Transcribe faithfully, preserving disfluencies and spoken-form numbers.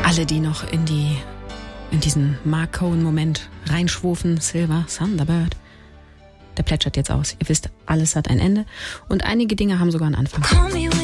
Alle, die noch in die in diesen Mark Cohen-Moment reinschwufen, Silver Thunderbird, der plätschert jetzt aus. Ihr wisst, alles hat ein Ende und einige Dinge haben sogar einen Anfang.